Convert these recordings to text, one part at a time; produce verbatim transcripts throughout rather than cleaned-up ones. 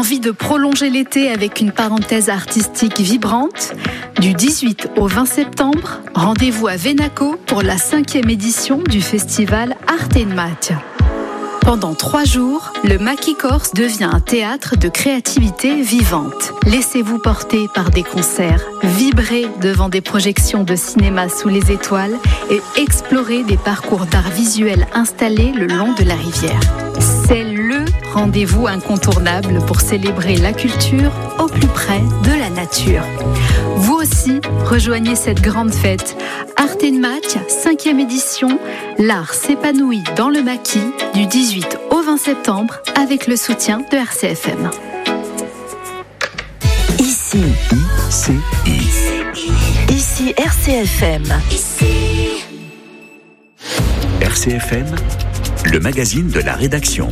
Envie de prolonger l'été avec une parenthèse artistique vibrante ? Du dix-huit au vingt septembre, rendez-vous à Venaco pour la cinquième édition du festival Arte in Macchia. Pendant trois jours, le Maquis Corse devient un théâtre de créativité vivante. Laissez-vous porter par des concerts, vibrez devant des projections de cinéma sous les étoiles et explorez des parcours d'art visuel installés le long de la rivière. C'est le rendez-vous incontournable pour célébrer la culture au plus près de la nature. Vous aussi, rejoignez cette grande fête. Arte in Macchia, cinquième édition, l'art s'épanouit dans le Maquis du dix-huit au vingt septembre avec le soutien de R C F M. Ici, I C I. Ici R C F M. Ici. R C F M, le magazine de la rédaction.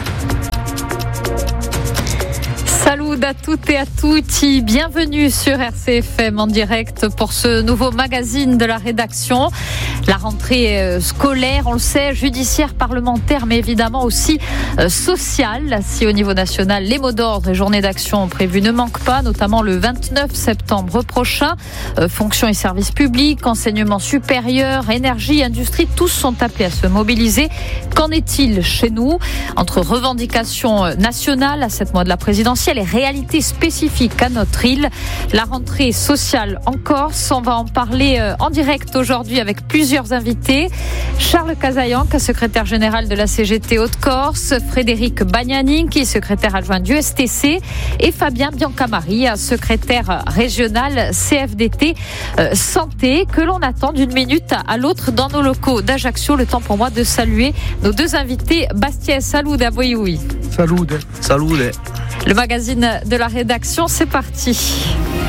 Salut à toutes et à tutti, bienvenue sur R C F M en direct pour ce nouveau magazine de la rédaction. La rentrée scolaire, on le sait, judiciaire, parlementaire, mais évidemment aussi euh, sociale. Si au niveau national, les mots d'ordre et journées d'action prévues ne manquent pas, notamment le vingt-neuf septembre prochain. Euh, fonctions et services publics, enseignement supérieur, énergie, industrie, tous sont appelés à se mobiliser. Qu'en est-il chez nous ? Entre revendications nationales à sept mois de la présidentielle et réalités spécifiques à notre île, la rentrée sociale en Corse, on va en parler euh, en direct aujourd'hui avec plusieurs Plusieurs invités. Charles Casaillanca, secrétaire général de la C G T Haute-Corse, Frédéric Bagnani, qui est secrétaire adjoint du S T C, et Fabien Biancamari, secrétaire régional C F D T euh, Santé, que l'on attend d'une minute à l'autre dans nos locaux d'Ajaccio. Le temps pour moi de saluer nos deux invités. Bastien, salut à Boyoui. Salut. Salut. Le magazine de la rédaction, c'est parti.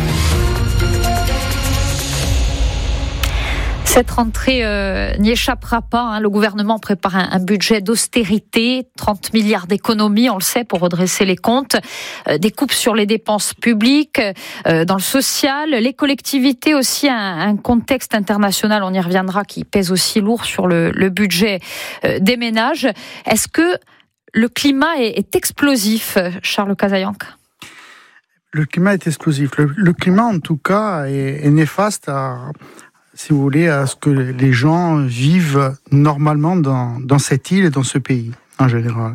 Cette rentrée euh, n'y échappera pas. Hein. Le gouvernement prépare un, un budget d'austérité, trente milliards d'économies, on le sait, pour redresser les comptes. Euh, des coupes sur les dépenses publiques, euh, dans le social. Les collectivités aussi, un, un contexte international, on y reviendra, qui pèse aussi lourd sur le, le budget euh, des ménages. Est-ce que le climat est, est explosif, Charles Casaillanca ? Le climat est explosif. Le, le climat, en tout cas, est, est néfaste à... si vous voulez, à ce que les gens vivent normalement dans, dans cette île et dans ce pays, en général.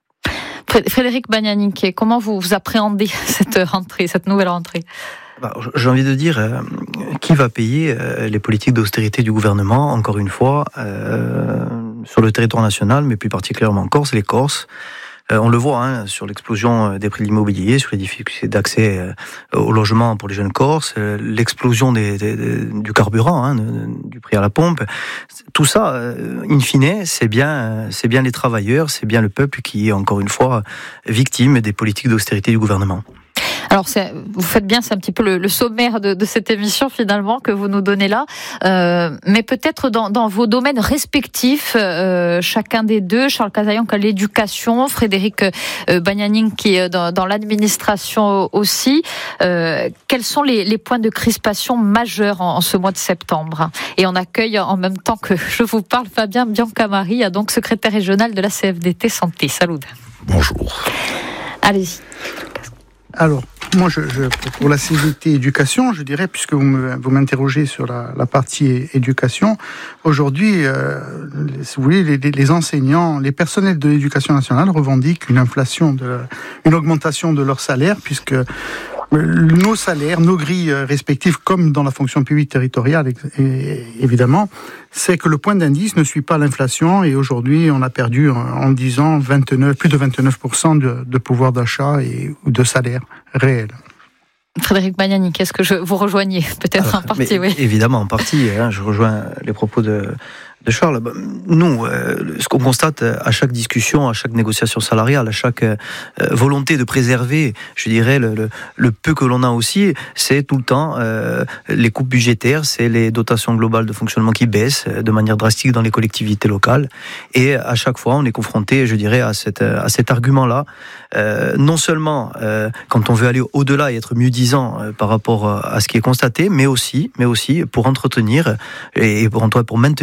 Frédéric Bagnani, comment vous, vous appréhendez cette rentrée, cette nouvelle rentrée ? Bah, j'ai envie de dire, euh, qui va payer euh, les politiques d'austérité du gouvernement, encore une fois, euh, sur le territoire national, mais plus particulièrement en Corse, les Corses. Euh, on le voit hein, sur l'explosion des prix de l'immobilier, sur les difficultés d'accès euh, au logement pour les jeunes Corses, euh, l'explosion des, des, des, du carburant, hein, de, de, du prix à la pompe. Tout ça, euh, in fine, c'est bien, c'est bien les travailleurs, c'est bien le peuple qui est encore une fois victime des politiques d'austérité du gouvernement. Alors, c'est, vous faites bien, c'est un petit peu le, le sommaire de, de cette émission finalement que vous nous donnez là, euh, mais peut-être dans, dans vos domaines respectifs, euh, chacun des deux, Charles Casaillanca, l'éducation, Frédéric euh, Bagnani qui est dans, dans l'administration aussi. Euh, quels sont les, les points de crispation majeurs en, en ce mois de septembre ? Et on accueille en même temps que je vous parle Fabien Biancamari, donc secrétaire régional de la C F D T Santé. Salut. Bonjour. Allez-y. Alors, moi, je, je, pour la C G T éducation, je dirais, puisque vous, me, vous m'interrogez sur la, la partie éducation, aujourd'hui, euh, si vous voulez, les, les enseignants, les personnels de l'éducation nationale revendiquent une inflation, de, une augmentation de leur salaire, puisque nos salaires, nos grilles respectives, comme dans la fonction publique territoriale, évidemment, c'est que le point d'indice ne suit pas l'inflation, et aujourd'hui, on a perdu, en dix ans, vingt-neuf, plus de vingt-neuf pour cent de, de pouvoir d'achat et de salaire réel. Frédéric Bagnani, qu'est-ce que je vous rejoignez peut-être Alors, en partie, oui. Évidemment, en partie. Hein, je rejoins les propos de, de Charles. Nous, euh, ce qu'on constate à chaque discussion, à chaque négociation salariale, à chaque euh, volonté de préserver, je dirais, le, le, le peu que l'on a aussi, c'est tout le temps euh, les coupes budgétaires, c'est les dotations globales de fonctionnement qui baissent de manière drastique dans les collectivités locales. Et à chaque fois, on est confronté, je dirais, à, cette, à cet argument-là. Euh, non seulement euh, quand on veut aller au-delà et être mieux disant euh, par rapport à ce qui est constaté, mais aussi, mais aussi pour entretenir et pour, pour maintenir plutôt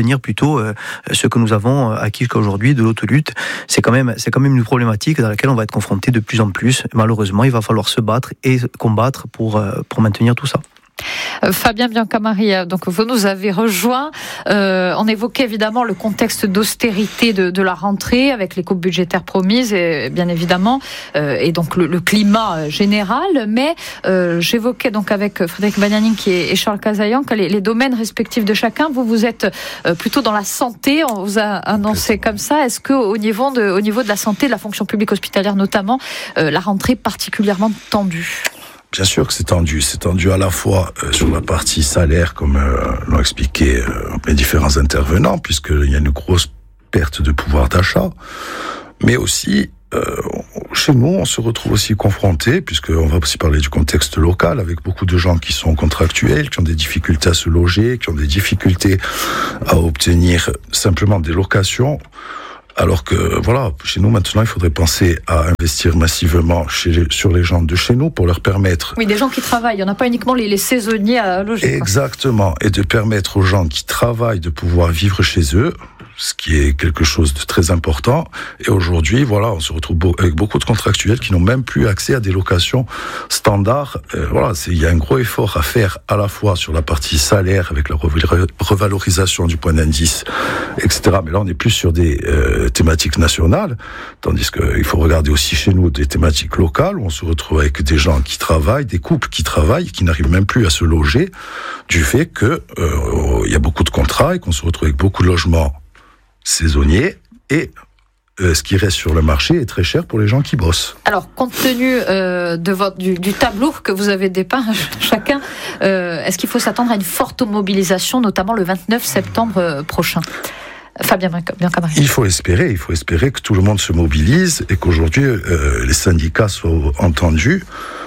plutôt euh, ce que nous avons acquis jusqu'à aujourd'hui de l'autolutte. C'est quand même, c'est quand même une problématique dans laquelle on va être confronté de plus en plus. Malheureusement, il va falloir se battre et combattre pour, euh, pour maintenir tout ça. Fabien Biancamari, donc vous nous avez rejoint. Euh, on évoquait évidemment le contexte d'austérité de, de la rentrée avec les coupes budgétaires promises, et, bien évidemment, euh, et donc le, le climat général. Mais euh, j'évoquais donc avec Frédéric Bagnaninck et Charles Casaillant que les, les domaines respectifs de chacun. Vous vous êtes plutôt dans la santé. On vous a annoncé comme ça. Est-ce que au niveau de, au niveau de la santé, de la fonction publique hospitalière notamment, euh, la rentrée est particulièrement tendue? Bien sûr que c'est tendu. C'est tendu à la fois euh, sur la partie salaire, comme euh, l'ont expliqué euh, les différents intervenants, puisqu'il y a une grosse perte de pouvoir d'achat. Mais aussi, euh, chez nous, on se retrouve aussi confronté, puisqu'on va aussi parler du contexte local, avec beaucoup de gens qui sont contractuels, qui ont des difficultés à se loger, qui ont des difficultés à obtenir simplement des locations. Alors que, voilà, chez nous, maintenant, il faudrait penser à investir massivement chez, sur les gens de chez nous pour leur permettre... Oui, des gens qui travaillent. Il n'y en a pas uniquement les, les saisonniers à loger. Exactement. Quoi. Et de permettre aux gens qui travaillent de pouvoir vivre chez eux, ce qui est quelque chose de très important. Et aujourd'hui, voilà, on se retrouve avec beaucoup de contractuels qui n'ont même plus accès à des locations standards. Euh, voilà, c'est, il y a un gros effort à faire à la fois sur la partie salaire avec la revalorisation du point d'indice, et cetera. Mais là, on est plus sur des euh, thématiques nationales, tandis qu'il faut regarder aussi chez nous des thématiques locales où on se retrouve avec des gens qui travaillent, des couples qui travaillent, qui n'arrivent même plus à se loger du fait que euh, il y a beaucoup de contrats et qu'on se retrouve avec beaucoup de logements saisonniers et euh, ce qui reste sur le marché est très cher pour les gens qui bossent. Alors, compte tenu euh, de votre, du, du tableau que vous avez dépeint chacun, euh, est-ce qu'il faut s'attendre à une forte mobilisation, notamment le vingt-neuf septembre prochain ? Fabien Biancamari. Il faut espérer, il faut espérer que tout le monde se mobilise et qu'aujourd'hui euh, les syndicats soient entendus.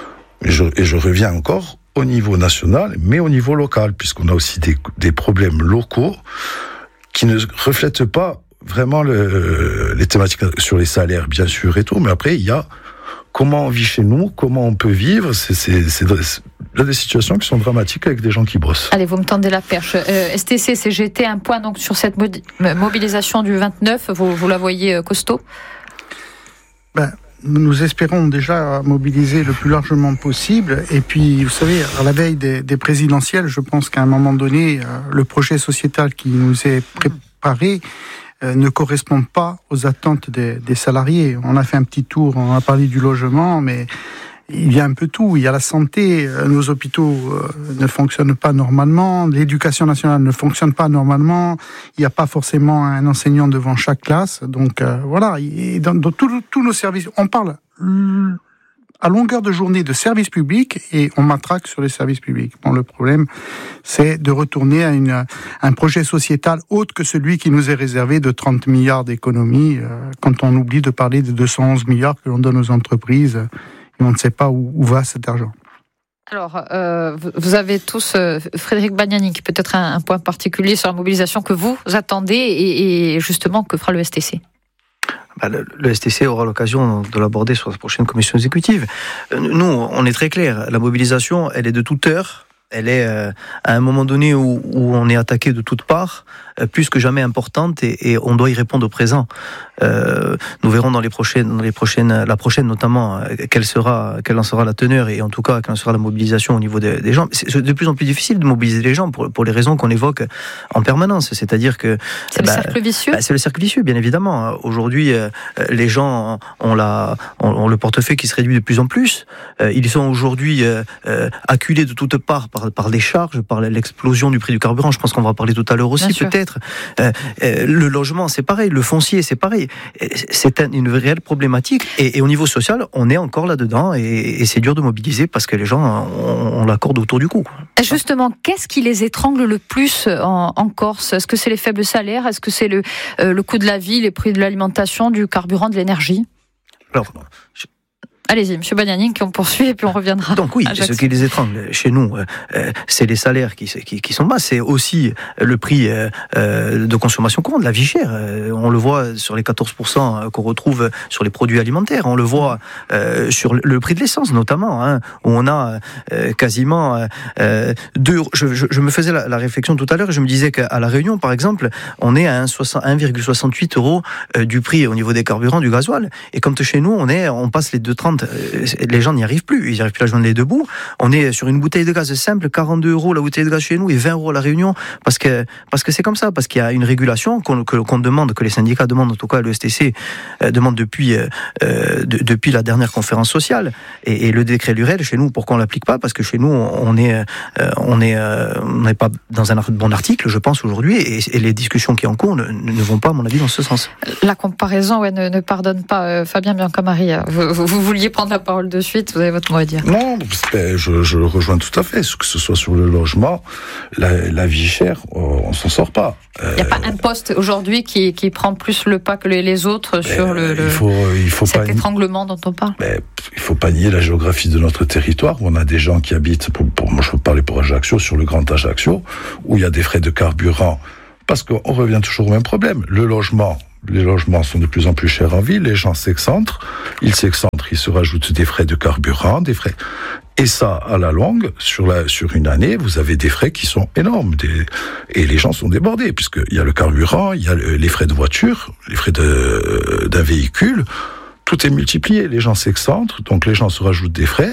Et je, et je reviens encore au niveau national, mais au niveau local, puisqu'on a aussi des, des problèmes locaux qui ne reflètent pas vraiment le, les thématiques sur les salaires, bien sûr, et tout, mais après, il y a comment on vit chez nous, comment on peut vivre, c'est, c'est, c'est, c'est là des situations qui sont dramatiques avec des gens qui bossent. Allez, vous me tendez la perche. Euh, S T C, C G T, un point donc sur cette modi- mobilisation du vingt-neuf, vous, vous la voyez costaud ? Ben, nous espérons déjà mobiliser le plus largement possible. Et puis, vous savez, à la veille des, des présidentielles, je pense qu'à un moment donné, le projet sociétal qui nous est préparé euh, ne correspond pas aux attentes des, des salariés. On a fait un petit tour, on a parlé du logement, mais il y a un peu tout. Il y a la santé, nos hôpitaux ne fonctionnent pas normalement, l'éducation nationale ne fonctionne pas normalement, il n'y a pas forcément un enseignant devant chaque classe. Donc euh, voilà, et dans, dans tous nos services, on parle à longueur de journée de services publics et on matraque sur les services publics. Bon, le problème, c'est de retourner à une, un projet sociétal autre que celui qui nous est réservé de trente milliards d'économies, euh, quand on oublie de parler de deux cent onze milliards que l'on donne aux entreprises. On ne sait pas où, où va cet argent. Alors, euh, vous avez tous, euh, Frédéric Bagnaninck, peut-être un, un point particulier sur la mobilisation que vous attendez et, et justement que fera le S T C. Bah, le, le S T C aura l'occasion de l'aborder sur la prochaine commission exécutive. Nous, on est très clair, la mobilisation, elle est de toute heure. Elle est euh, à un moment donné où, où on est attaqué de toutes parts, euh, plus que jamais importante, et, et on doit y répondre au présent. Euh, nous verrons dans les prochaines, dans les prochaines, la prochaine notamment, euh, quelle sera, quelle en sera la teneur, et en tout cas quelle en sera la mobilisation au niveau des, des gens. C'est de plus en plus difficile de mobiliser les gens pour, pour les raisons qu'on évoque en permanence. C'est-à-dire que c'est bah, le cercle vicieux. Bah, c'est le cercle vicieux, bien évidemment. Aujourd'hui, euh, les gens ont, la, ont, ont le portefeuille qui se réduit de plus en plus. Euh, ils sont aujourd'hui euh, euh, acculés de toutes parts par Par, par des charges, par l'explosion du prix du carburant. Je pense qu'on va en parler tout à l'heure aussi, peut-être. Euh, euh, le logement, c'est pareil. Le foncier, c'est pareil. C'est un, une réelle problématique. Et, et au niveau social, on est encore là-dedans. Et, et c'est dur de mobiliser parce que les gens, on, on l'accorde autour du cou. Justement, qu'est-ce qui les étrangle le plus en, en Corse ? Est-ce que c'est les faibles salaires ? Est-ce que c'est le, euh, le coût de la vie, les prix de l'alimentation, du carburant, de l'énergie ? Alors, je... Allez-y, M. Bagnani, on poursuit et puis on reviendra. Donc oui, ce qui les étrangle chez nous, euh, c'est les salaires qui, qui, qui sont bas, c'est aussi le prix euh, de consommation courante, la vie chère. Euh, on le voit sur les quatorze pour cent qu'on retrouve sur les produits alimentaires, on le voit euh, sur le prix de l'essence notamment, hein, où on a euh, quasiment euh, deux... Je, je, je me faisais la, la réflexion tout à l'heure, je me disais qu'à La Réunion, par exemple, on est à un virgule soixante-huit euros euh, du prix au niveau des carburants, du gasoil, et quand chez nous, on, est, on passe les deux trente, les gens n'y arrivent plus, ils n'y arrivent plus à joindre les deux bouts. On est sur une bouteille de gaz simple, quarante-deux euros la bouteille de gaz chez nous et vingt euros à La Réunion, parce que parce que c'est comme ça, parce qu'il y a une régulation qu'on, que, qu'on demande, que les syndicats demandent, en tout cas le S T C euh, demande depuis euh, de, depuis la dernière conférence sociale, et, et le décret Lurel chez nous, pourquoi on l'applique pas? Parce que chez nous, on est euh, on est euh, on n'est pas dans un bon article, je pense aujourd'hui, et, et les discussions qui en cours ne, ne vont pas, à mon avis, dans ce sens. La comparaison, ouais, ne, ne pardonne pas, euh, Fabien Biancamari. Vous, vous, vous vouliez prendre la parole de suite, vous avez votre mot à dire. Non, je, je le rejoins tout à fait. Que ce soit sur le logement, la, la vie chère, on s'en sort pas. Il n'y a euh, pas un poste aujourd'hui qui, qui prend plus le pas que les autres sur le, le, il faut, il faut cet pas étranglement dont on parle. Mais il ne faut pas nier la géographie de notre territoire, où on a des gens qui habitent, pour, pour, moi je peux parler pour Ajaccio, sur le Grand Ajaccio, où il y a des frais de carburant, parce qu'on revient toujours au même problème. Le logement, les logements sont de plus en plus chers en ville, les gens s'excentrent, ils s'excentrent, ils se rajoutent des frais de carburant, des frais... Et ça, à la longue, sur, la, sur une année, vous avez des frais qui sont énormes. Des, et les gens sont débordés, puisqu'il y a le carburant, il y a le, les frais de voiture, les frais de, d'un véhicule. Tout est multiplié. Les gens s'excentrent, donc les gens se rajoutent des frais.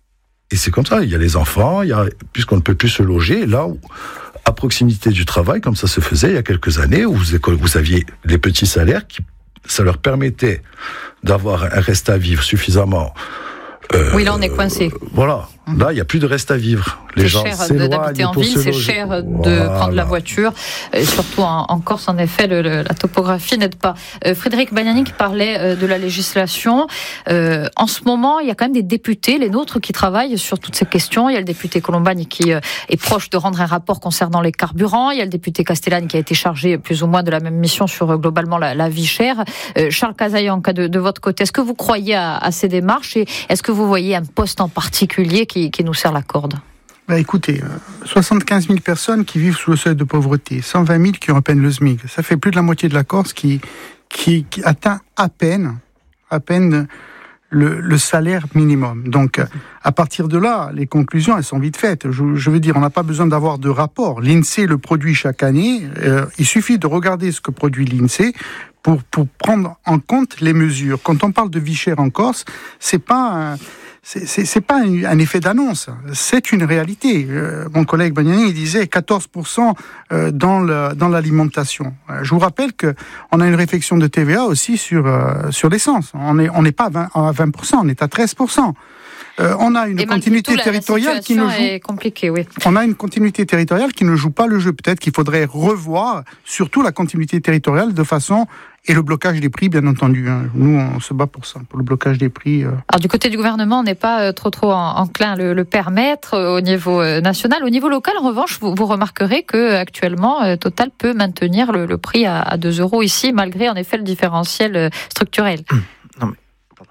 Et c'est comme ça. Il y a les enfants, il y a, puisqu'on ne peut plus se loger, là où, à proximité du travail, comme ça se faisait il y a quelques années, où vous, vous aviez les petits salaires, qui, ça leur permettait d'avoir un reste à vivre suffisamment... Euh, oui, là on est coincé. Euh, voilà, là il n'y a plus de reste à vivre. Les c'est gens cher d'habiter en ville, c'est cher de voilà. prendre la voiture, et surtout en, en Corse, en effet, le, le, la topographie n'aide pas. Euh, Frédéric Bagnani qui parlait euh, de la législation. Euh, en ce moment, il y a quand même des députés, les nôtres, qui travaillent sur toutes ces questions. Il y a le député Colombagne qui euh, est proche de rendre un rapport concernant les carburants. Il y a le député Castellane qui a été chargé plus ou moins de la même mission sur euh, globalement la, la vie chère. Euh, Charles Casaillan, de, de votre côté, est-ce que vous croyez à, à ces démarches, et est-ce que vous voyez un poste en particulier qui, qui nous serre la corde? Bah écoutez, euh, soixante-quinze mille personnes qui vivent sous le seuil de pauvreté, cent vingt mille qui ont à peine le SMIC. Ça fait plus de la moitié de la Corse qui, qui, qui atteint à peine, à peine le, le salaire minimum. Donc, à partir de là, les conclusions, elles sont vite faites. Je, je veux dire, on n'a pas besoin d'avoir de rapport. L'INSEE le produit chaque année. Euh, il suffit de regarder ce que produit l'INSEE pour, pour prendre en compte les mesures. Quand on parle de vie chère en Corse, c'est pas un, C'est, c'est, c'est pas un, un effet d'annonce, c'est une réalité. Euh, mon collègue Bagnani il disait quatorze pour cent euh, dans, le, dans l'alimentation. Euh, je vous rappelle que on a une réflexion de T V A aussi sur, euh, sur l'essence. On n'est on n'est pas à vingt pour cent, on est à treize pour cent. Euh, on a une et continuité tout, territoriale qui ne joue. Est compliquée, oui. On a une continuité territoriale qui ne joue pas le jeu. Peut-être qu'il faudrait revoir surtout la continuité territoriale de façon et le blocage des prix, bien entendu. Nous, on se bat pour ça, pour le blocage des prix. Alors du côté du gouvernement, on n'est pas trop trop enclin à le, le permettre au niveau national. Au niveau local, en revanche, vous, vous remarquerez que actuellement, Total peut maintenir le, le prix à, à deux euros ici, malgré en effet le différentiel structurel. Non mais.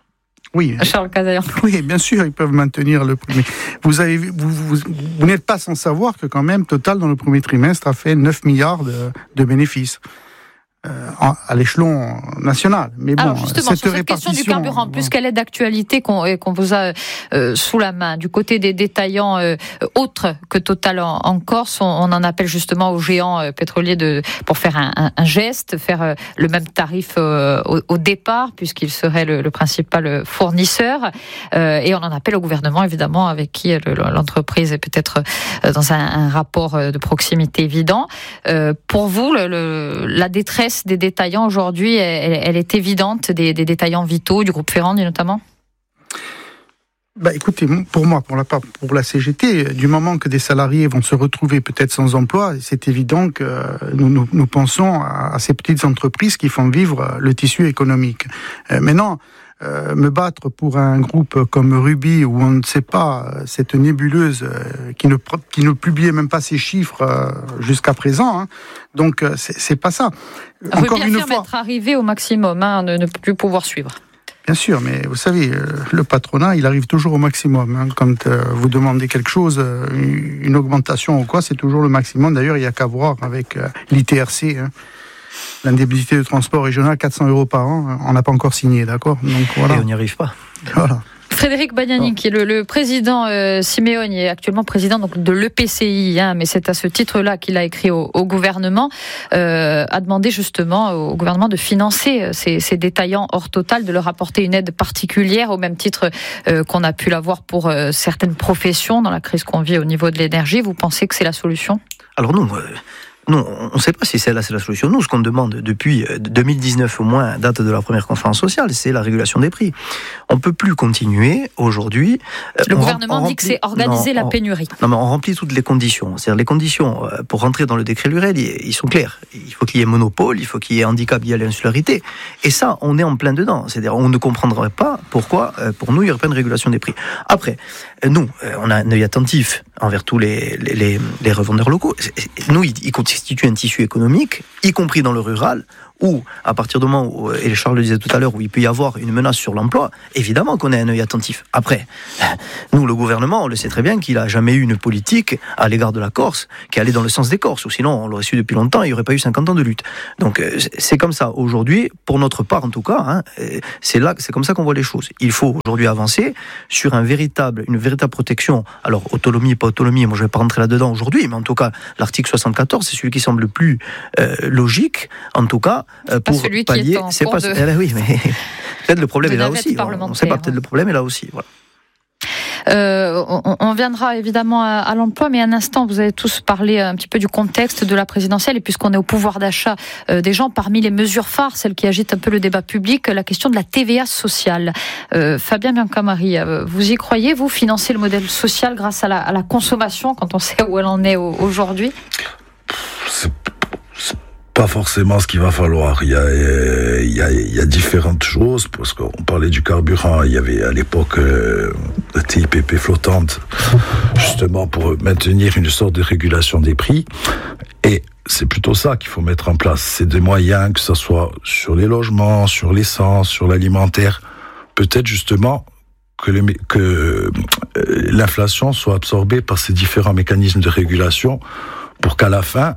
Oui, Charles Casaillan. Oui, bien sûr, ils peuvent maintenir le prix. Mais vous, avez, vous, vous, vous n'êtes pas sans savoir que quand même Total, dans le premier trimestre, a fait neuf milliards de, de bénéfices. Euh, à l'échelon national. Mais bon, alors justement, cette sur cette question du carburant, bon. puisqu'elle est d'actualité, qu'on, qu'on vous a euh, sous la main, du côté des détaillants euh, autres que Total en, en Corse, on, on en appelle justement aux géants euh, pétroliers de, pour faire un, un, un geste, faire euh, le même tarif euh, au, au départ, puisqu'il serait le, le principal fournisseur, euh, et on en appelle au gouvernement, évidemment, avec qui le, l'entreprise est peut-être dans un, un rapport de proximité évident. Euh, pour vous, le, le, la détresse des détaillants aujourd'hui, elle, elle est évidente, des, des détaillants vitaux, du groupe Ferrandi notamment? Bah, écoutez, pour moi, pour la, pour la C G T, du moment que des salariés vont se retrouver peut-être sans emploi, c'est évident que nous, nous, nous pensons à, à ces petites entreprises qui font vivre le tissu économique. Euh, maintenant, Euh, me battre pour un groupe comme Ruby, où on ne sait pas, cette nébuleuse euh, qui, ne, qui ne publiait même pas ses chiffres euh, jusqu'à présent, hein. Donc c'est, c'est pas ça. Ruby Encore une fois, être arrivé au maximum, hein, ne, ne plus pouvoir suivre. Bien sûr, mais vous savez, le patronat, il arrive toujours au maximum. Hein. Quand euh, vous demandez quelque chose, euh, une augmentation ou quoi, c'est toujours le maximum. D'ailleurs, il n'y a qu'à voir avec euh, l'I T R C, hein. L'indemnité de transport régional, quatre cents euros par an, on n'a pas encore signé, d'accord ? Donc voilà. Et on n'y arrive pas. Voilà. Frédéric Bagnani, qui est le, le président euh, Simeone, est actuellement président donc, de l'E P C I, hein, mais c'est à ce titre-là qu'il a écrit au, au gouvernement, euh, a demandé justement au gouvernement de financer ces, ces détaillants hors total, de leur apporter une aide particulière, au même titre euh, qu'on a pu l'avoir pour euh, certaines professions dans la crise qu'on vit au niveau de l'énergie. Vous pensez que c'est la solution ? Alors non, euh... Non, on ne sait pas si celle-là c'est la solution. Nous, ce qu'on demande depuis deux mille dix-neuf au moins, date de la première conférence sociale, c'est la régulation des prix. On ne peut plus continuer aujourd'hui. Le gouvernement remplit, dit que c'est organiser non, la pénurie. On, non, mais on remplit toutes les conditions. C'est-à-dire les conditions pour rentrer dans le décret Lurel, ils sont clairs. Il faut qu'il y ait monopole, il faut qu'il y ait handicap lié à l'insularité. Et ça, on est en plein dedans. C'est-à-dire on ne comprendrait pas pourquoi, pour nous, il n'y aurait pas une régulation des prix. Après, nous, on a un œil attentif envers tous les, les, les, les revendeurs locaux. Nous, ils, ils constitue un tissu économique, y compris dans le rural, où, à partir du moment où, et Charles le disait tout à l'heure, où il peut y avoir une menace sur l'emploi, évidemment qu'on a un œil attentif. Après, nous, le gouvernement, on le sait très bien qu'il n'a jamais eu une politique à l'égard de la Corse qui allait dans le sens des Corses, ou sinon on l'aurait su depuis longtemps, il n'y aurait pas eu cinquante ans de lutte. Donc c'est comme ça. Aujourd'hui, pour notre part en tout cas, hein, c'est, là, c'est comme ça qu'on voit les choses. Il faut aujourd'hui avancer sur un véritable, une véritable protection. Alors, autonomie, pas autonomie, moi je ne vais pas rentrer là-dedans aujourd'hui, mais en tout cas, l'article soixante-quatorze, c'est celui qui semble le plus euh, logique, en tout cas, C'est pour pas celui pallier. Qui est en c'est cours pas. De... Eh, oui, mais peut-être le problème est là aussi. On ne sait pas. Peut-être le problème est là aussi. Voilà. Euh, on, on viendra évidemment à, à l'emploi, mais un instant, vous avez tous parlé un petit peu du contexte de la présidentielle, et puisqu'on est au pouvoir d'achat euh, des gens, parmi les mesures phares, celles qui agitent un peu le débat public, la question de la T V A sociale. Euh, Fabien Biancamari, euh, vous y croyez, vous, financer le modèle social grâce à la, à la consommation, quand on sait où elle en est au, aujourd'hui ? C'est, c'est pas forcément ce qu'il va falloir. Il y a, il y a, il y a différentes choses, parce qu'on parlait du carburant. Il y avait à l'époque euh, la T I P P flottante, justement pour maintenir une sorte de régulation des prix. Et c'est plutôt ça qu'il faut mettre en place. C'est des moyens, que ce soit sur les logements, sur l'essence, sur l'alimentaire. Peut-être justement que, les, que euh, l'inflation soit absorbée par ces différents mécanismes de régulation pour qu'à la fin,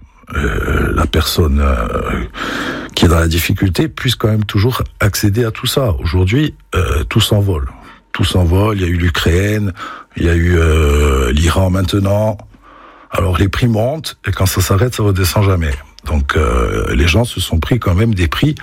Euh, la personne euh, qui est dans la difficulté puisse quand même toujours accéder à tout ça. Aujourd'hui, euh, tout s'envole. Tout s'envole. Il y a eu l'Ukraine, il y a eu euh, l'Iran maintenant. Alors les prix montent et quand ça s'arrête, ça redescend jamais. Donc euh, les gens se sont pris quand même des prix.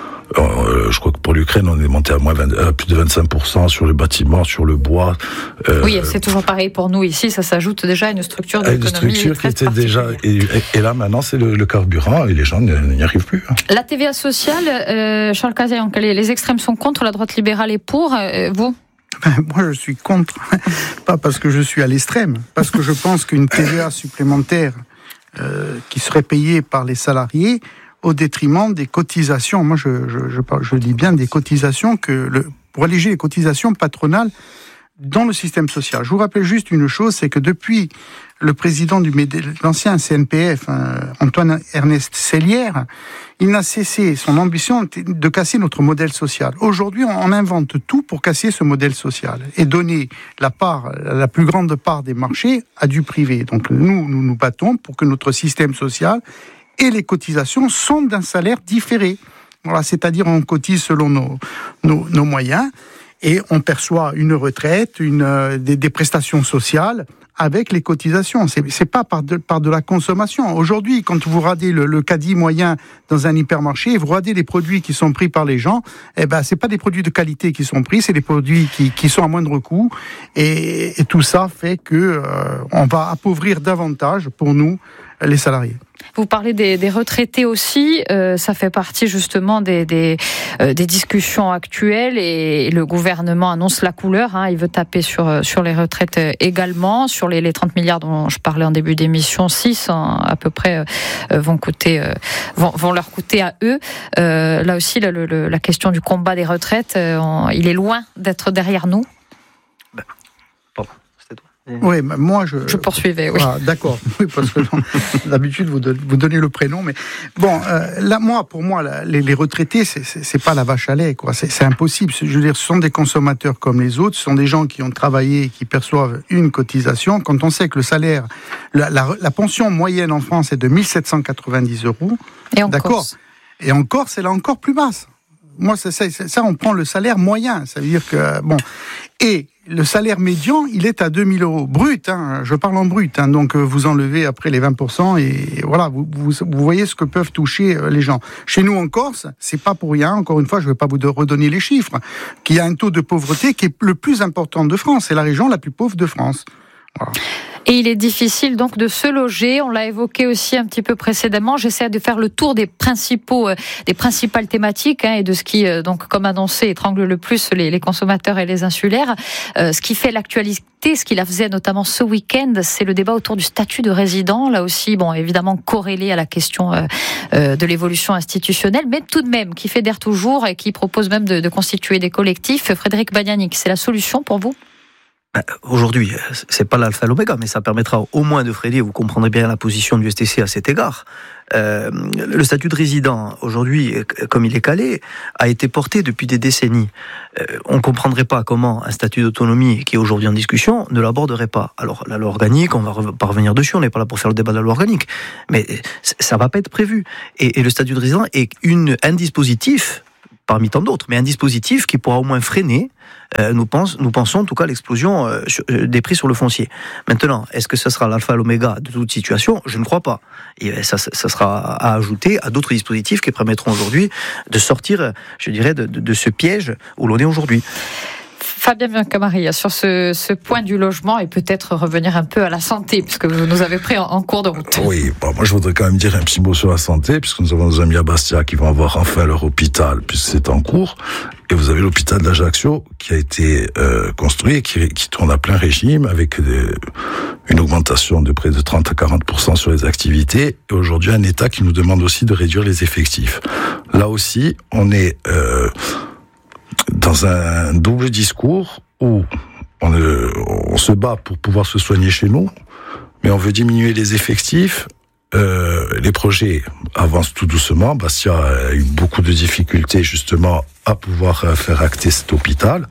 Euh, je crois que pour l'Ukraine, on est monté à, moins vingt, à plus de vingt-cinq pour cent sur le bâtiment, sur le bois. Euh, oui, c'est toujours pareil pour nous ici. Ça s'ajoute déjà à une structure d'économie. Une structure qui était déjà. Et, et là, maintenant, c'est le, le carburant et les gens n'y arrivent plus. La T V A sociale, euh, Charles Cazayonc, les, les extrêmes sont contre, la droite libérale est pour. Euh, vous ? Moi, je suis contre. Pas parce que je suis à l'extrême, parce que je pense qu'une T V A supplémentaire euh, qui serait payée par les salariés au détriment des cotisations. Moi, je, je, je, je dis bien des cotisations que le, pour alléger les cotisations patronales dans le système social. Je vous rappelle juste une chose, c'est que depuis le président du l'ancien C N P F, Antoine Ernest Sellière, il n'a cessé son ambition de casser notre modèle social. Aujourd'hui, on invente tout pour casser ce modèle social et donner la part, la plus grande part des marchés à du privé. Donc nous, nous nous battons pour que notre système social et les cotisations sont d'un salaire différé. Voilà, c'est-à-dire on cotise selon nos, nos, nos moyens et on perçoit une retraite, une, euh, des, des prestations sociales avec les cotisations. C'est, c'est pas par de, par de la consommation. Aujourd'hui, quand vous radez le, le caddie moyen dans un hypermarché et vous radez les produits qui sont pris par les gens, eh ben, c'est pas des produits de qualité qui sont pris, c'est des produits qui, qui sont à moindre coût. Et, et tout ça fait que euh, on va appauvrir davantage pour nous les salariés. Vous parlez des, des retraités aussi, euh, ça fait partie justement des, des, euh, des discussions actuelles et le gouvernement annonce la couleur, hein, il veut taper sur, sur les retraites également, sur les, les trente milliards dont je parlais en début d'émission, six hein, à peu près euh, vont, coûter, euh, vont, vont leur coûter à eux. Euh, là aussi, le, le, la question du combat des retraites, euh, on, il est loin d'être derrière nous. Ben, pardon, c'était toi. Oui, moi je. Je poursuivais, oui. Ah, d'accord, oui, parce que d'habitude vous, vous donnez le prénom, mais bon, euh, là, moi, pour moi, là, les, les retraités, c'est, c'est, c'est pas la vache à lait, quoi. C'est, c'est impossible. Je veux dire, ce sont des consommateurs comme les autres, ce sont des gens qui ont travaillé et qui perçoivent une cotisation. Quand on sait que le salaire, la, la, la pension moyenne en France est de mille sept cent quatre-vingt-dix euros, et en d'accord. Corse. Et en Corse, elle est encore plus basse. Moi, c'est, c'est, c'est, ça, on prend le salaire moyen. Ça veut dire que bon, et le salaire médian, il est à deux mille euros. Brut, hein, je parle en brut. Hein, donc, vous enlevez après les vingt pour cent et voilà, vous, vous, vous voyez ce que peuvent toucher les gens. Chez nous, en Corse, c'est pas pour rien. Encore une fois, je ne vais pas vous redonner les chiffres. Qu'il y a un taux de pauvreté qui est le plus important de France. C'est la région la plus pauvre de France. Voilà. Et il est difficile donc de se loger. On l'a évoqué aussi un petit peu précédemment. J'essaie de faire le tour des principaux, euh, des principales thématiques hein, et de ce qui, euh, donc, comme annoncé, étrangle le plus les, les consommateurs et les insulaires. Euh, ce qui fait l'actualité, ce qui la faisait notamment ce week-end, c'est le débat autour du statut de résident. Là aussi, bon, évidemment corrélé à la question euh, euh, de l'évolution institutionnelle, mais tout de même qui fédère toujours et qui propose même de, de constituer des collectifs. Frédéric Badianic, c'est la solution pour vous ? Aujourd'hui, c'est pas l'alpha et l'oméga, mais ça permettra au moins de freiner, vous comprendrez bien la position du S T C à cet égard. Euh, le statut de résident, aujourd'hui, comme il est calé, a été porté depuis des décennies. Euh, on ne comprendrait pas comment un statut d'autonomie qui est aujourd'hui en discussion ne l'aborderait pas. Alors, la loi organique, on va pas revenir dessus, on n'est pas là pour faire le débat de la loi organique, mais ça va pas être prévu. Et, et le statut de résident est une, un dispositif, parmi tant d'autres, mais un dispositif qui pourra au moins freiner, euh, nous, pense, nous pensons en tout cas l'explosion euh, sur, euh, des prix sur le foncier. Maintenant, est-ce que ce sera l'alpha et l'oméga de toute situation ? Je ne crois pas. Et ça, ça sera à ajouter à d'autres dispositifs qui permettront aujourd'hui de sortir, je dirais, de, de, de ce piège où l'on est aujourd'hui. Fabien Camari, sur ce, ce point du logement et peut-être revenir un peu à la santé, puisque vous nous avez pris en, en cours de route. Oui, bon, moi je voudrais quand même dire un petit mot sur la santé, puisque nous avons nos amis à Bastia qui vont avoir enfin leur hôpital, puisque c'est en cours. Et vous avez l'hôpital d'Ajaccio qui a été euh, construit et qui, qui tourne à plein régime, avec des, une augmentation de près de trente à quarante pour cent sur les activités. Et aujourd'hui, un État qui nous demande aussi de réduire les effectifs. Là aussi, on est... Euh, dans un double discours où on, euh, on se bat pour pouvoir se soigner chez nous, mais on veut diminuer les effectifs. Euh, les projets avancent tout doucement. Bastia a eu beaucoup de difficultés justement à pouvoir faire acter cet hôpital.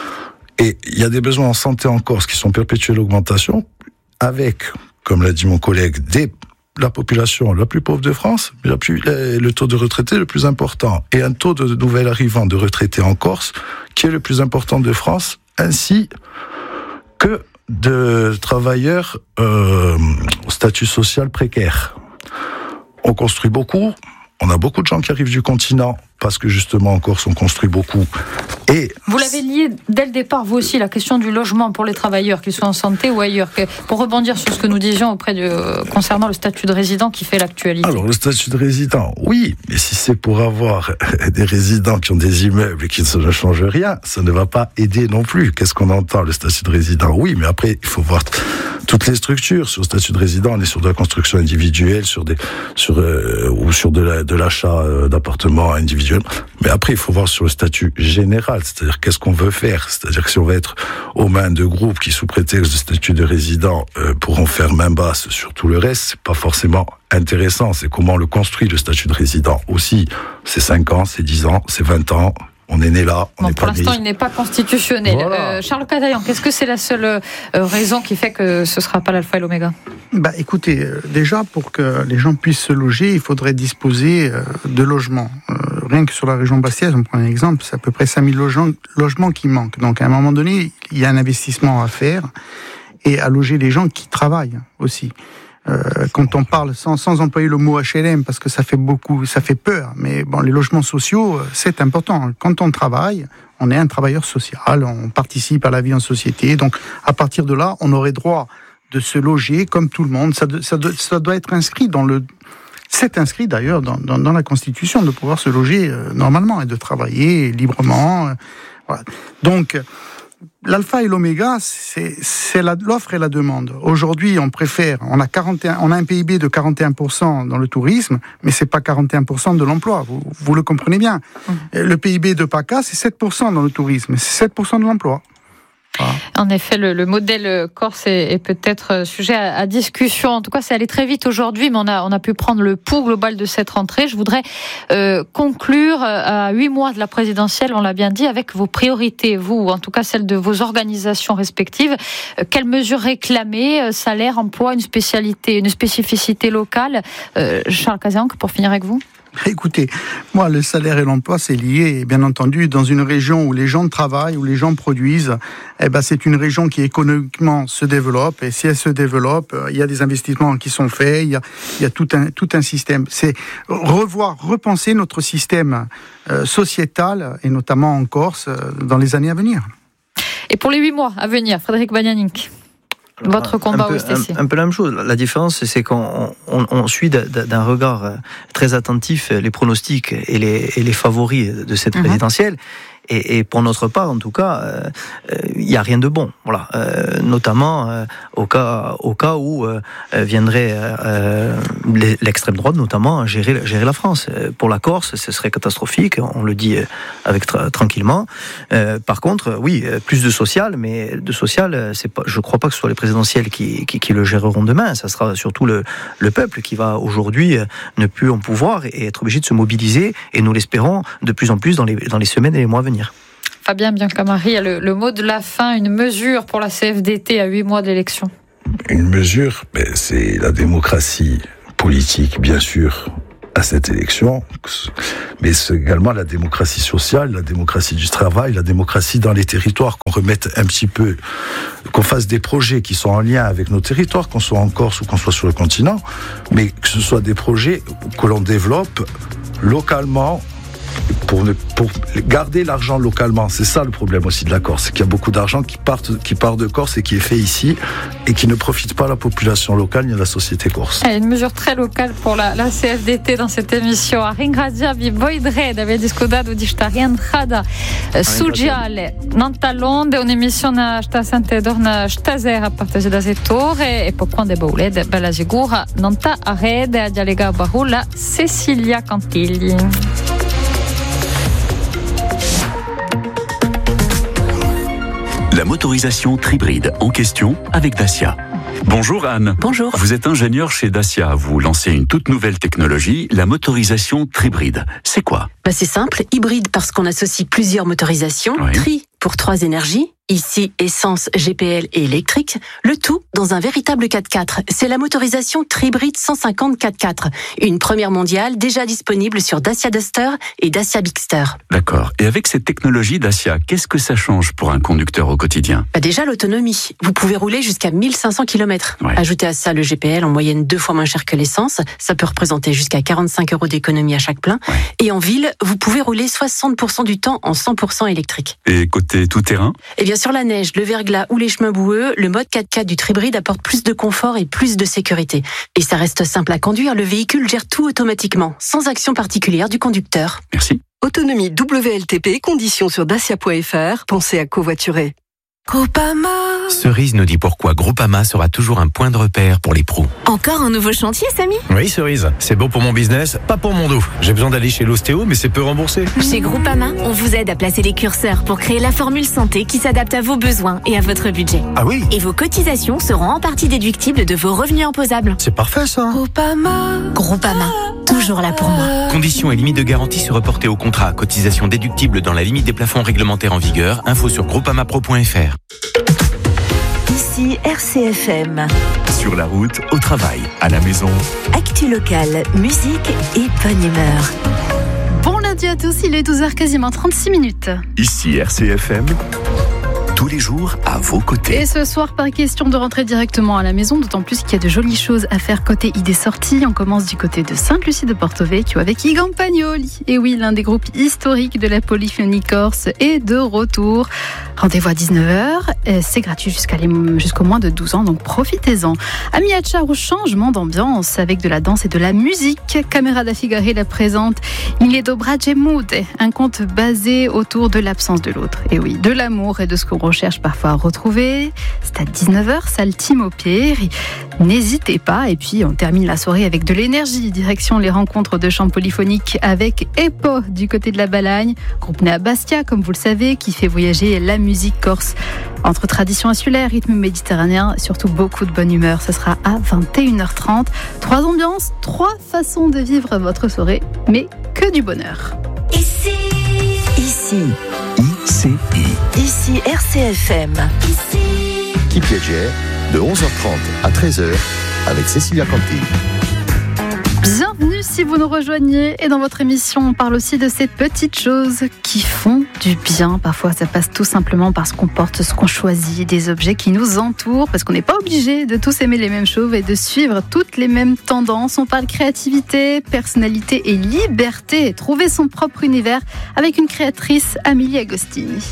Et il y a des besoins en santé en Corse qui sont perpétuels l'augmentation, avec, comme l'a dit mon collègue, des la population la plus pauvre de France, la plus, le taux de retraités le plus important, et un taux de nouvel arrivant de retraités en Corse qui est le plus important de France, ainsi que de travailleurs euh, au statut social précaire. On construit beaucoup, on a beaucoup de gens qui arrivent du continent, parce que justement en Corse on construit beaucoup. Et vous l'avez lié dès le départ, vous aussi, la question du logement pour les travailleurs, qu'ils soient en santé ou ailleurs. Pour rebondir sur ce que nous disions auprès de, concernant le statut de résident qui fait l'actualité. Alors, le statut de résident, oui, mais si c'est pour avoir des résidents qui ont des immeubles et qui ne changent rien, ça ne va pas aider non plus. Qu'est-ce qu'on entend, le statut de résident ? Oui, mais après, il faut voir toutes les structures. Sur le statut de résident, on est sur de la construction individuelle, sur des, sur, euh, ou sur de, la, de l'achat d'appartements individuels. Mais après, il faut voir sur le statut général. C'est-à-dire, qu'est-ce qu'on veut faire ? C'est-à-dire que si on va être aux mains de groupes qui, sous prétexte de statut de résident, euh, pourront faire main basse sur tout le reste, c'est pas forcément intéressant. C'est comment on le construit, le statut de résident aussi. C'est cinq ans, c'est dix ans, c'est vingt ans. On est né là, on bon, n'est pour pas l'instant, né. il n'est pas constitutionnel. Voilà. Euh, Charles Cataillon, qu'est-ce que c'est la seule euh, raison qui fait que ce ne sera pas l'alpha et l'oméga ? Bah, écoutez, euh, déjà, pour que les gens puissent se loger, il faudrait disposer euh, de logements. Euh, rien que sur la région bastiaise, on prend un exemple, c'est à peu près cinq mille logements, logements qui manquent. Donc, à un moment donné, il y a un investissement à faire et à loger les gens qui travaillent aussi. Euh, quand on parle, sans, sans employer le mot H L M, parce que ça fait beaucoup, ça fait peur, mais bon, les logements sociaux, c'est important. Quand on travaille, on est un travailleur social, on participe à la vie en société, donc à partir de là, on aurait droit de se loger comme tout le monde. Ça, ça, ça doit être inscrit dans le... C'est inscrit d'ailleurs dans, dans, dans la Constitution de pouvoir se loger euh, normalement et de travailler librement. Euh, voilà. Donc, l'alpha et l'oméga, c'est, c'est la, l'offre et la demande. Aujourd'hui, on préfère, on a, quarante et un, on a un P I B de quarante et un pour cent dans le tourisme, mais c'est pas quarante et un pour cent de l'emploi. Vous, vous le comprenez bien. Mmh. Le P I B de PACA, c'est sept pour cent dans le tourisme, c'est sept pour cent de l'emploi. Voilà. En effet, le, le modèle corse est, est peut-être sujet à, à discussion. En tout cas, c'est allé très vite aujourd'hui, mais on a, on a pu prendre le pouls global de cette rentrée. Je voudrais euh, conclure à huit mois de la présidentielle, on l'a bien dit, avec vos priorités, vous, ou en tout cas celles de vos organisations respectives. Euh, quelles mesures réclamer? Salaire, emploi, une spécialité, une spécificité locale. Euh, Charles Cazenc, pour finir avec vous. Écoutez, moi, le salaire et l'emploi, c'est lié, bien entendu, dans une région où les gens travaillent, où les gens produisent. Eh ben, c'est une région qui économiquement se développe. Et si elle se développe, il y a des investissements qui sont faits. Il y a, il y a tout un, tout un système. C'est revoir, repenser notre système euh, sociétal, et notamment en Corse, euh, dans les années à venir. Et pour les huit mois à venir, Frédéric Bagnanik, votre combat un peu, au S T C. Un, un peu la même chose. La différence, c'est qu'on on, on suit d'un regard très attentif les pronostics et les, et les favoris de cette présidentielle. Et, et pour notre part, en tout cas, il euh, n'y euh, a rien de bon. Voilà, euh, notamment euh, au cas au cas où euh, viendrait euh, l'extrême droite, notamment gérer gérer la France. Pour la Corse, ce serait catastrophique. On le dit avec tra- tranquillement. Euh, par contre, oui, plus de social, mais de social, c'est pas. Je crois pas que ce soit les présidentielles qui, qui qui le géreront demain. Ça sera surtout le le peuple qui va aujourd'hui ne plus en pouvoir et être obligé de se mobiliser. Et nous l'espérons de plus en plus dans les dans les semaines et les mois à venir. Fabien Biancamari, le, le mot de la fin, une mesure pour la C F D T à huit mois de l'élection. Une mesure, ben, c'est la démocratie politique, bien sûr, à cette élection, mais c'est également la démocratie sociale, la démocratie du travail, la démocratie dans les territoires, qu'on remette un petit peu, qu'on fasse des projets qui sont en lien avec nos territoires, qu'on soit en Corse ou qu'on soit sur le continent, mais que ce soit des projets que l'on développe localement, Pour, ne, pour garder l'argent localement. C'est ça le problème aussi de la Corse, c'est qu'il y a beaucoup d'argent qui, partent, qui part de Corse et qui est fait ici et qui ne profite pas à la population locale ni à la société corse. Et une mesure très locale pour la, la C F D T dans cette émission. Ringraziar vi voi tre d'aver discudato di sta rientrata sociale Nantalonde, un'emissione sta sempre torna stasera a partire da settore e poi quando è baulede bella sicura Nanta arrede a dialega barulla Cecilia Cantigli. La motorisation Tribride en question avec Dacia. Bonjour Anne. Bonjour. Vous êtes ingénieur chez Dacia. Vous lancez une toute nouvelle technologie, la motorisation Tribride. C'est quoi ? Bah c'est simple, hybride parce qu'on associe plusieurs motorisations, Oui. tri pour trois énergies, ici essence, G P L et électrique, le tout dans un véritable quatre-quatre. C'est la motorisation Tribride cent cinquante quatre-quatre, une première mondiale déjà disponible sur Dacia Duster et Dacia Bigster. D'accord. Et avec cette technologie Dacia, qu'est-ce que ça change pour un conducteur au quotidien ? Bah déjà l'autonomie, vous pouvez rouler jusqu'à mille cinq cents kilomètres. Ouais. Ajoutez à ça le G P L en moyenne deux fois moins cher que l'essence, ça peut représenter jusqu'à quarante-cinq euros d'économie à chaque plein. Ouais. Et en ville, vous pouvez rouler soixante pour cent du temps en cent pour cent électrique. Et côté tout-terrain ? Et bien sur la neige, le verglas ou les chemins boueux, le mode quatre-quatre du Tribride apporte plus de confort et plus de sécurité. Et ça reste simple à conduire, le véhicule gère tout automatiquement, sans action particulière du conducteur. Merci. Autonomie W L T P, conditions sur dacia point f r. Pensez à covoiturer. Groupama. Cerise nous dit pourquoi Groupama sera toujours un point de repère pour les pros. Encore un nouveau chantier, Samy ? Oui, Cerise, c'est bon pour mon business, pas pour mon dos. J'ai besoin d'aller chez l'ostéo, mais c'est peu remboursé. Chez Groupama, on vous aide à placer les curseurs pour créer la formule santé qui s'adapte à vos besoins et à votre budget. Ah oui ? Et vos cotisations seront en partie déductibles de vos revenus imposables. C'est parfait ça. Groupama. Groupama, toujours là pour moi. Conditions et limites de garantie se reporter au contrat. Cotisation déductible dans la limite des plafonds réglementaires en vigueur. Info sur groupamapro point f r. Ici R C F M. Sur la route, au travail, à la maison. Actu locale, musique et bonne humeur. Bon lundi à tous, il est douze heures quasiment trente-six minutes. Ici R C F M. Tous les jours à vos côtés. Et ce soir, pas question de rentrer directement à la maison, d'autant plus qu'il y a de jolies choses à faire côté idées sorties. On commence du côté de Sainte-Lucie de Porto Vecchio avec I Campagnoli. Et oui, l'un des groupes historiques de la polyphonie corse est de retour. Rendez-vous à dix-neuf heures. C'est gratuit jusqu'à les, jusqu'au moins de douze ans, donc profitez-en. Amiacha au changement d'ambiance avec de la danse et de la musique. Caméra da Figare la présente Il est Dobrace Mude, un conte basé autour de l'absence de l'autre. Et oui, de l'amour et de ce qu'on recherche parfois à retrouver. C'est à dix-neuf heures, salle Timo Pieri. N'hésitez pas. Et puis, on termine la soirée avec de l'énergie. Direction les rencontres de chants polyphoniques avec Epo du côté de la Balagne. Groupe né à Bastia, comme vous le savez, qui fait voyager la musique corse en Entre tradition insulaire, rythme méditerranéen, surtout beaucoup de bonne humeur. Ce sera à vingt et une heures trente. Trois ambiances, trois façons de vivre votre soirée, mais que du bonheur. Ici, Ici, I C I. ici R C F M. ici. Qui Piaget, de onze heures trente à treize heures, avec Cécilia Canty. Bienvenue si vous nous rejoignez. Et dans votre émission, on parle aussi de ces petites choses qui font du bien. Parfois, ça passe tout simplement parce qu'on porte ce qu'on choisit, des objets qui nous entourent, parce qu'on n'est pas obligé de tous aimer les mêmes choses et de suivre toutes les mêmes tendances. On parle créativité, personnalité et liberté. Trouver son propre univers avec une créatrice, Amélie Agostini.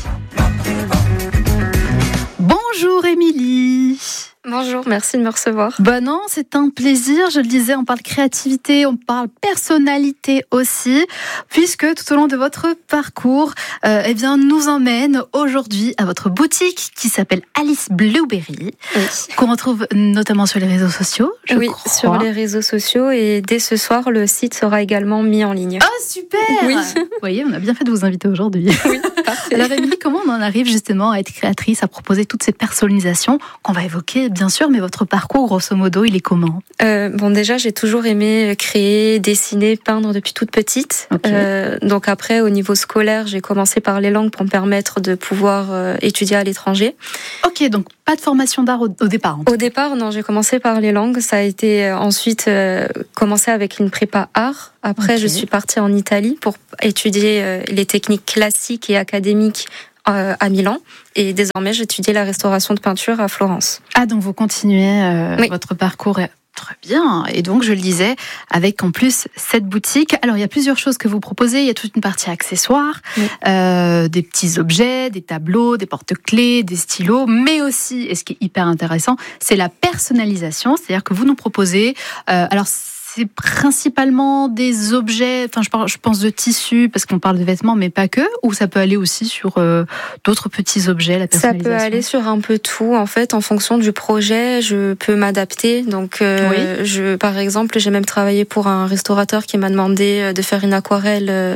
Bonjour Émilie. Bonjour, merci de me recevoir. Bah non, c'est un plaisir. Je le disais, on parle créativité, on parle personnalité aussi, puisque tout au long de votre parcours, euh, eh bien, nous emmène aujourd'hui à votre boutique qui s'appelle Alice Blueberry, oui. qu'on retrouve notamment sur les réseaux sociaux. Je oui, crois. sur les réseaux sociaux, et dès ce soir, le site sera également mis en ligne. Ah super. Oui. Vous voyez, on a bien fait de vous inviter aujourd'hui. Oui, parfait. Alors Émilie, comment on en arrive justement à être créatrice, à proposer toutes ces personnalisations qu'on va évoquer bien sûr, mais votre parcours, grosso modo, il est comment ? euh, Bon, déjà, j'ai toujours aimé créer, dessiner, peindre depuis toute petite. Okay. Euh, donc après, au niveau scolaire, j'ai commencé par les langues pour me permettre de pouvoir euh, étudier à l'étranger. Ok, donc pas de formation d'art au, au départ. Au départ, non, j'ai commencé par les langues. Ça a été euh, ensuite euh, commencé avec une prépa art. Après, okay. je suis partie en Italie pour étudier euh, les techniques classiques et académiques à Milan, et désormais j'étudie la restauration de peinture à Florence. Ah, donc vous continuez euh, oui. votre parcours. Très bien. Et donc, je le disais, avec en plus cette boutique. Alors, il y a plusieurs choses que vous proposez. Il y a toute une partie accessoires, oui. euh, des petits objets, des tableaux, des porte-clés, des stylos, mais aussi, et ce qui est hyper intéressant, c'est la personnalisation. C'est-à-dire que vous nous proposez, euh, alors c'est principalement des objets, enfin je, parle, je pense de tissus, parce qu'on parle de vêtements, mais pas que, ou ça peut aller aussi sur euh, d'autres petits objets, la personnalisation ? Ça peut aller sur un peu tout, en fait, en fonction du projet, je peux m'adapter. Donc, euh, oui. je, par exemple, j'ai même travaillé pour un restaurateur qui m'a demandé de faire une aquarelle euh,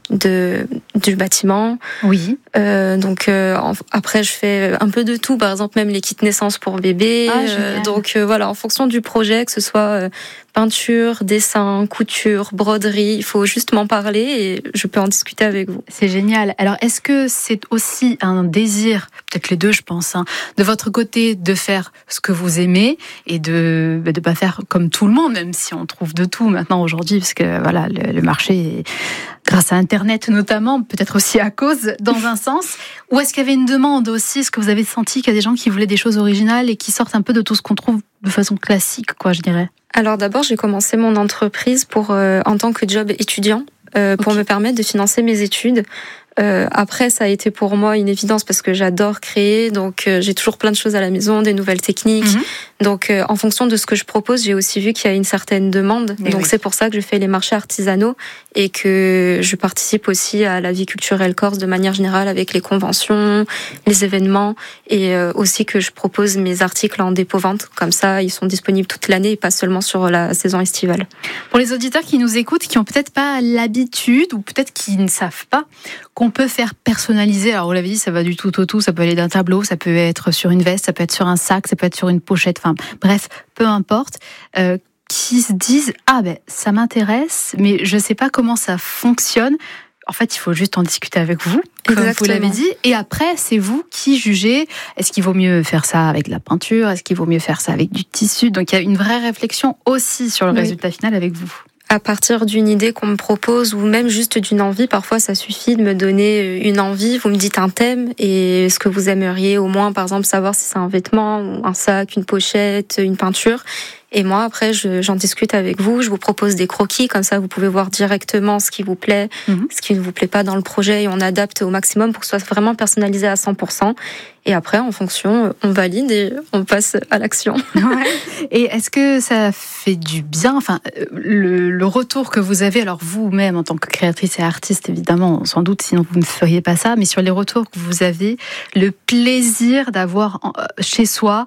de du bâtiment. Oui. Euh, donc euh, en, après je fais un peu de tout, par exemple même les kits naissance pour bébé. Ah, euh, donc euh, voilà, en fonction du projet, que ce soit euh, peinture, dessin, couture, broderie, il faut juste m'en parler et je peux en discuter avec vous. C'est génial. Alors est-ce que c'est aussi un désir, peut-être les deux je pense, hein, de votre côté de faire ce que vous aimez et de de pas faire comme tout le monde, même si on trouve de tout maintenant aujourd'hui, parce que voilà le, le marché est, grâce à Internet notamment, peut-être aussi à cause, dans un sens. Ou est-ce qu'il y avait une demande aussi ? Est-ce que vous avez senti qu'il y a des gens qui voulaient des choses originales et qui sortent un peu de tout ce qu'on trouve de façon classique, quoi, je dirais ? Alors d'abord, j'ai commencé mon entreprise pour euh, en tant que job étudiant, euh, pour okay. me permettre de financer mes études. Euh, après, ça a été pour moi une évidence parce que j'adore créer, donc euh, j'ai toujours plein de choses à la maison, des nouvelles techniques. Mm-hmm. Donc, euh, en fonction de ce que je propose, j'ai aussi vu qu'il y a une certaine demande. Et donc, oui. c'est pour ça que je fais les marchés artisanaux et que je participe aussi à la vie culturelle corse de manière générale avec les conventions, les événements, et euh, aussi que je propose mes articles en dépôt-vente. Comme ça, ils sont disponibles toute l'année et pas seulement sur la saison estivale. Pour les auditeurs qui nous écoutent, qui ont peut-être pas l'habitude ou peut-être qui ne savent pas qu'on peut faire personnaliser. Alors, vous l'avez dit, ça va du tout au tout. Ça peut aller d'un tableau, ça peut être sur une veste, ça peut être sur un sac, ça peut être sur une pochette. Enfin, bref, peu importe. Euh, qui se disent ah ben ça m'intéresse, mais je sais pas comment ça fonctionne. En fait, il faut juste en discuter avec vous, comme Exactement. Vous l'avez dit. Et après, c'est vous qui jugez. Est-ce qu'il vaut mieux faire ça avec de la peinture ? Est-ce qu'il vaut mieux faire ça avec du tissu ? Donc, il y a une vraie réflexion aussi sur le oui. résultat final avec vous. À partir d'une idée qu'on me propose ou même juste d'une envie, parfois ça suffit de me donner une envie, vous me dites un thème et ce que vous aimeriez au moins, par exemple, savoir si c'est un vêtement, un sac, une pochette, une peinture. Et moi, après, je, j'en discute avec vous, je vous propose des croquis, comme ça vous pouvez voir directement ce qui vous plaît, mmh. ce qui ne vous plaît pas dans le projet, et on adapte au maximum pour que ce soit vraiment personnalisé à cent pour cent. Et après, en fonction, on valide et on passe à l'action. Ouais. Et est-ce que ça fait du bien, enfin, le, le retour que vous avez, alors vous-même en tant que créatrice et artiste, évidemment, sans doute, sinon vous ne feriez pas ça, mais sur les retours que vous avez, le plaisir d'avoir chez soi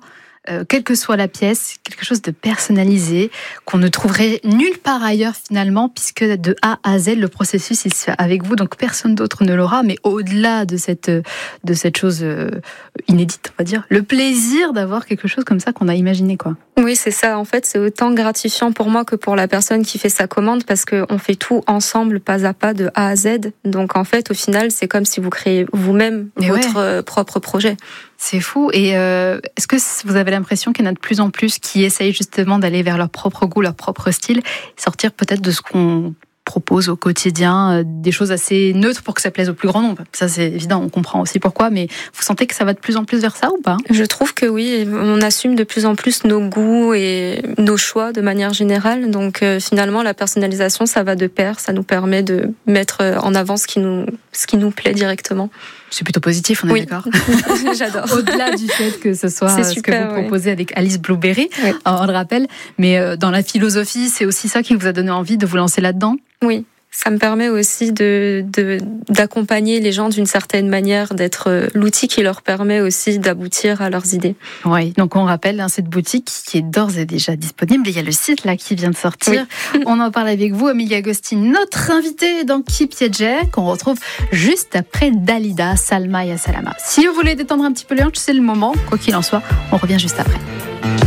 euh, quelle que soit la pièce, quelque chose de personnalisé, qu'on ne trouverait nulle part ailleurs finalement, puisque de A à Z, le processus il se fait avec vous, donc personne d'autre ne l'aura, mais au-delà de cette, de cette chose euh, inédite, on va dire, le plaisir d'avoir quelque chose comme ça qu'on a imaginé, quoi. Oui, c'est ça. En fait, c'est autant gratifiant pour moi que pour la personne qui fait sa commande parce qu'on fait tout ensemble, pas à pas, de A à Z. Donc, en fait, au final, c'est comme si vous créez vous-même Et votre ouais. propre projet. C'est fou. Et euh, est-ce que vous avez l'impression qu'il y en a de plus en plus qui essayent justement d'aller vers leur propre goût, leur propre style, sortir peut-être de ce qu'on propose au quotidien, des choses assez neutres pour que ça plaise au plus grand nombre. Ça, c'est évident, on comprend aussi pourquoi, mais vous sentez que ça va de plus en plus vers ça ou pas ? Je trouve que oui, on assume de plus en plus nos goûts et nos choix de manière générale. Donc euh, finalement, la personnalisation, ça va de pair, ça nous permet de mettre en avant ce qui nous, ce qui nous plaît directement. C'est plutôt positif, on est oui. d'accord. J'adore. Au-delà du fait que ce soit c'est ce super, que vous proposez ouais. avec Alice Blueberry, oui. on le rappelle, mais dans la philosophie, c'est aussi ça qui vous a donné envie de vous lancer là-dedans ? Oui. Ça me permet aussi de, de, d'accompagner les gens d'une certaine manière, d'être l'outil qui leur permet aussi d'aboutir à leurs idées. Oui, donc on rappelle, hein, cette boutique qui est d'ores et déjà disponible. Il y a le site là qui vient de sortir. Oui. On en parle avec vous, Amélie Agostini, notre invitée dans Qui Piégeait, qu'on retrouve juste après Dalida, Salma et Salama. Si vous voulez détendre un petit peu les hanches, c'est le moment. Quoi qu'il en soit, on revient juste après.